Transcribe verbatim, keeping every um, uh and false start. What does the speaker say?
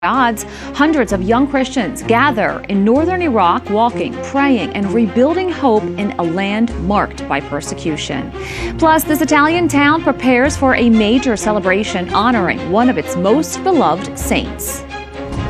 odds, hundreds of young Christians gather in northern Iraq, walking, praying, and rebuilding hope in a land marked by persecution. Plus, this Italian town prepares for a major celebration honoring one of its most beloved saints.